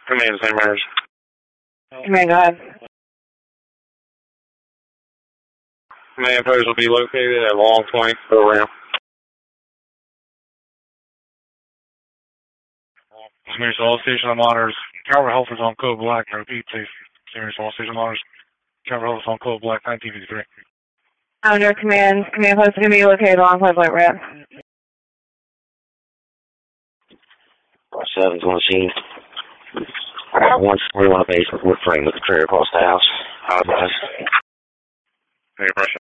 Command, St. Mary's. Command, go ahead. Command post will be located at Long Point, go around. Mary's all station monitors. Calvert Health is on code black. I repeat, please. Mary's all station monitors. Calvert Health is on code black, 1953. Under command post is going to be located along Point Ramp. 7's on the scene. 141 basement wood frame with the trailer across the house. Hey, pressure.